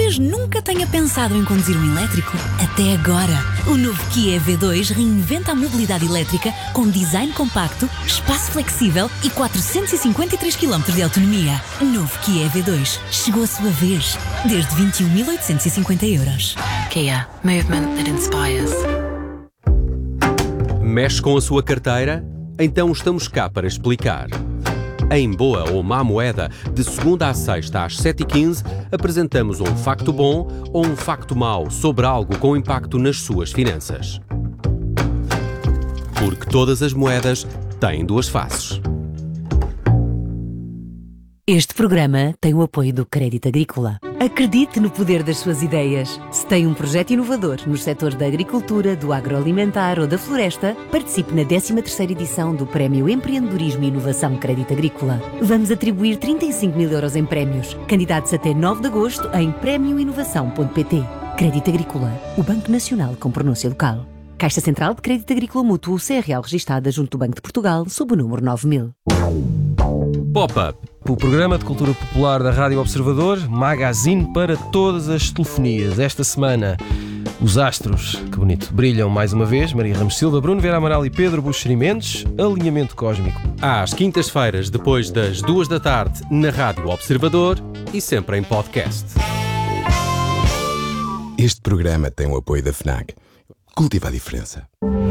Talvez nunca tenha pensado em conduzir um elétrico. Até agora. O novo Kia EV2 reinventa a mobilidade elétrica com design compacto, espaço flexível e 453 km de autonomia. Novo Kia EV2. Chegou a sua vez. Desde 21.850 euros. Kia. Movement that inspires. Mexe com a sua carteira? Então estamos cá para explicar. Em Boa ou Má Moeda, de segunda à sexta às 7h15, apresentamos um facto bom ou um facto mau sobre algo com impacto nas suas finanças. Porque todas as moedas têm duas faces. Este programa tem o apoio do Crédito Agrícola. Acredite no poder das suas ideias. Se tem um projeto inovador nos setores da agricultura, do agroalimentar ou da floresta, participe na 13ª edição do Prémio Empreendedorismo e Inovação Crédito Agrícola. Vamos atribuir 35.000 euros em prémios. Candidatos até 9 de agosto em premioinovação.pt. Crédito Agrícola, o Banco Nacional com pronúncia local. Caixa Central de Crédito Agrícola Mútuo, CRL registada junto do Banco de Portugal, sob o número 9000. Pop-up. O programa de cultura popular da Rádio Observador, magazine para todas as telefonias. Esta semana, os astros, que bonito, brilham mais uma vez. Maria Ramos Silva, Bruno Vieira Amaral e Pedro Buxeri Mendes. Alinhamento cósmico. Às quintas-feiras, depois das 2 da tarde, na Rádio Observador e sempre em podcast. Este programa tem o apoio da FNAC. Cultiva a diferença.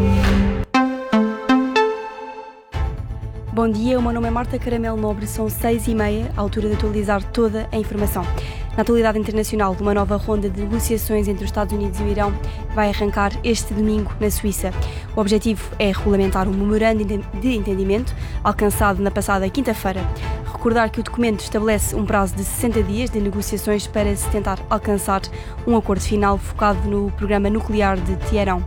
Bom dia, o meu nome é Marta Caramelo Nobre, são 6h30, à altura de atualizar toda a informação. Na atualidade internacional, uma nova ronda de negociações entre os Estados Unidos e o Irão vai arrancar este domingo na Suíça. O objetivo é regulamentar um memorando de entendimento alcançado na passada quinta-feira. Recordar que o documento estabelece um prazo de 60 dias de negociações para se tentar alcançar um acordo final focado no programa nuclear de Teherão.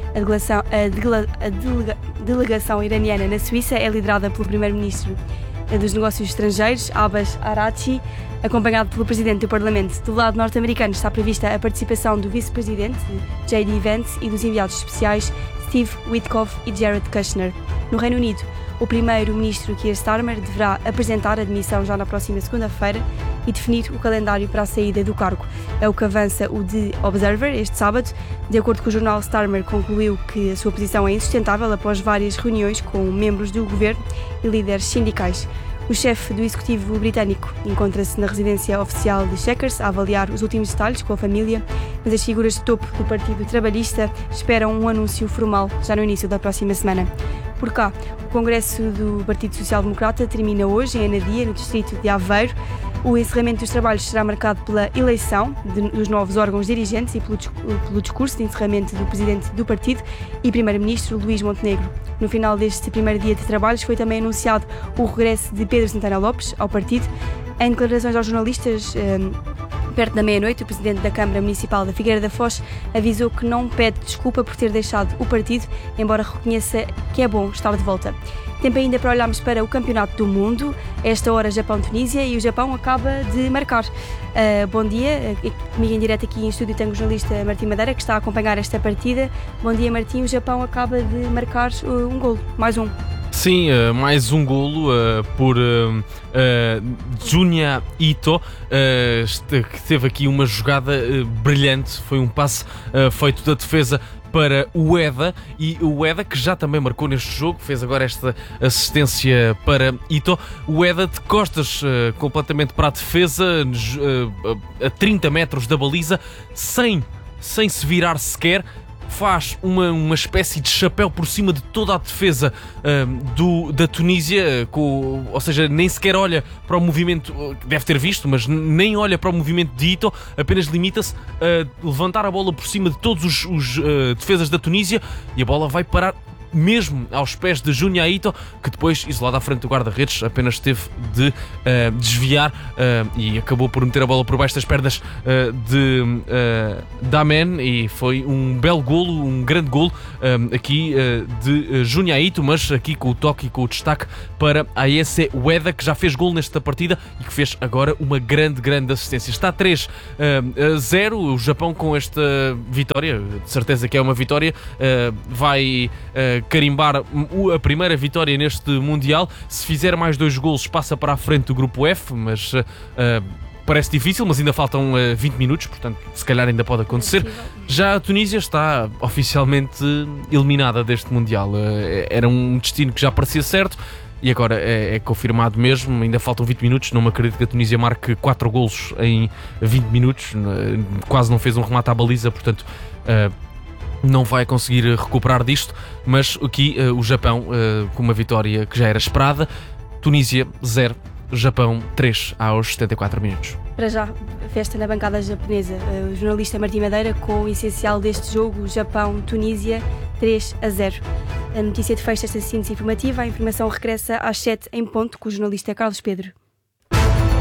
A delegação iraniana na Suíça é liderada pelo primeiro-ministro dos Negócios Estrangeiros, Abbas Araghchi, acompanhado pelo presidente do Parlamento. Do lado norte-americano está prevista a participação do vice-presidente, J.D. Vance, e dos enviados especiais, Steve Witkoff e Jared Kushner. No Reino Unido, o primeiro-ministro Keir Starmer deverá apresentar a demissão já na próxima segunda-feira e definir o calendário para a saída do cargo. É o que avança o The Observer este sábado. De acordo com o jornal, Starmer concluiu que a sua posição é insustentável após várias reuniões com membros do governo e líderes sindicais. O chefe do executivo britânico encontra-se na residência oficial de Chequers a avaliar os últimos detalhes com a família, mas as figuras de topo do Partido Trabalhista esperam um anúncio formal já no início da próxima semana. Por cá, o Congresso do Partido Social Democrata termina hoje em Anadia, no distrito de Aveiro. O encerramento dos trabalhos será marcado pela eleição dos novos órgãos dirigentes e pelo discurso de encerramento do presidente do partido e primeiro-ministro Luís Montenegro. No final deste primeiro dia de trabalhos foi também anunciado o regresso de Pedro Santana Lopes ao partido. Em declarações aos jornalistas, perto da meia-noite, o presidente da Câmara Municipal da Figueira da Foz avisou que não pede desculpa por ter deixado o partido, embora reconheça que é bom estar de volta. Tempo ainda para olharmos para o Campeonato do Mundo. Esta hora, Japão-Tunísia, e o Japão acaba de marcar. Bom dia, comigo em direto aqui em estúdio tenho o jornalista Martim Madeira, que está a acompanhar esta partida. Bom dia, Martim. O Japão acaba de marcar um golo, mais um. Sim, mais um golo por Junya Ito, que teve aqui uma jogada brilhante. Foi um passe feito da defesa para o Ueda, e o Ueda, que já também marcou neste jogo, fez agora esta assistência para Ito. O Ueda de costas completamente para a defesa, a 30 metros da baliza, sem se virar sequer. Faz uma espécie de chapéu por cima de toda a defesa da Tunísia, ou seja, nem sequer olha para o movimento, deve ter visto, mas nem olha para o movimento de Ito, apenas limita-se a levantar a bola por cima de todos os defesas da Tunísia, e a bola vai parar mesmo aos pés de Junya Ito, que depois, isolado à frente do guarda-redes, apenas teve de desviar e acabou por meter a bola por baixo das pernas de Damen, e foi um belo golo, um grande golo aqui de Junya Ito, mas aqui com o toque e com o destaque para Ayese Ueda, que já fez golo nesta partida e que fez agora uma grande assistência. Está 3-0, o Japão com esta vitória, de certeza que é uma vitória, vai carimbar a primeira vitória neste Mundial. Se fizer mais 2 golos, passa para a frente do grupo F, mas parece difícil, mas ainda faltam 20 minutos, portanto, se calhar ainda pode acontecer. Já a Tunísia está oficialmente eliminada deste Mundial. Era um destino que já parecia certo e agora é confirmado mesmo. Ainda faltam 20 minutos. Não me acredito que a Tunísia marque 4 golos em 20 minutos. Quase não fez um remate à baliza, portanto... não vai conseguir recuperar disto, mas aqui o Japão com uma vitória que já era esperada. Tunísia 0, Japão 3 aos 74 minutos. Para já, festa na bancada japonesa. O jornalista Martim Madeira com o essencial deste jogo, Japão-Tunísia 3-0. A notícia de fecho esta síntese informativa. A informação regressa às 7 em ponto com o jornalista Carlos Pedro.